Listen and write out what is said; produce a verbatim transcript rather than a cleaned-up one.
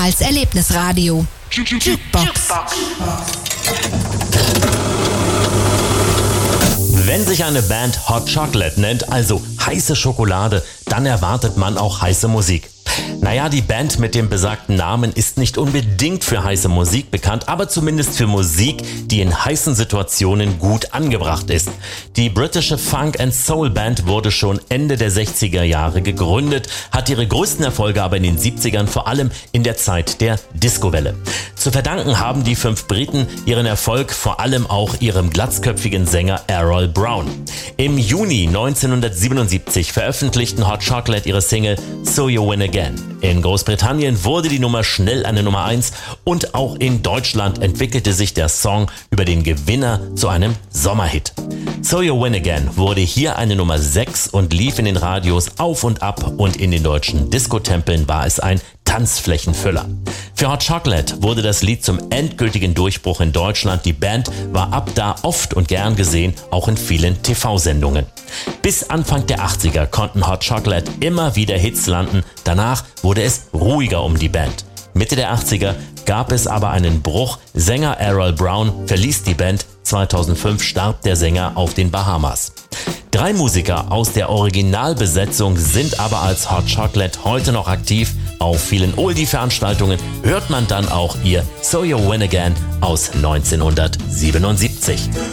als Erlebnisradio. Jukebox. Wenn sich eine Band Hot Chocolate nennt, also heiße Schokolade, dann erwartet man auch heiße Musik. Naja, die Band mit dem besagten Namen ist nicht unbedingt für heiße Musik bekannt, aber zumindest für Musik, die in heißen Situationen gut angebracht ist. Die britische Funk and Soul Band wurde schon Ende der sechziger Jahre gegründet, hat ihre größten Erfolge aber in den siebzigern, vor allem in der Zeit der Discowelle. Zu verdanken haben die fünf Briten ihren Erfolg vor allem auch ihrem glatzköpfigen Sänger Errol Brown. Im Juni neunzehnhundertsiebenundsiebzig veröffentlichten Hot Chocolate ihre Single So You Win Again. In Großbritannien wurde die Nummer schnell eine Nummer eins und auch in Deutschland entwickelte sich der Song über den Gewinner zu einem Sommerhit. So You Win Again wurde hier eine Nummer sechs und lief in den Radios auf und ab, und in den deutschen Diskotempeln war es ein Tanzflächenfüller. Für Hot Chocolate wurde das Lied zum endgültigen Durchbruch in Deutschland. Die Band war ab da oft und gern gesehen, auch in vielen T V-Sendungen. Bis Anfang der achtziger konnten Hot Chocolate immer wieder Hits landen. Danach wurde es ruhiger um die Band. Mitte der achtziger gab es aber einen Bruch. Sänger Errol Brown verließ die Band. zweitausendfünf starb der Sänger auf den Bahamas. Drei Musiker aus der Originalbesetzung sind aber als Hot Chocolate heute noch aktiv. Auf vielen Oldie-Veranstaltungen hört man dann auch ihr So You Win Again aus neunzehnhundertsiebenundsiebzig.